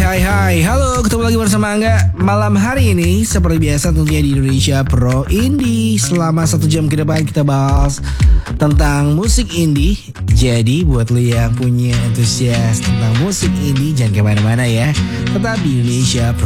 Hai, halo, ketemu lagi bersama Angga. Malam hari ini seperti biasa tentunya di Indonesia Pro Indie. Selama 1 jam ke depan kita bahas tentang musik indie. Jadi buat lu yang punya antusias tentang musik indie, jangan kemana-mana ya. Tetap di Indonesia Pro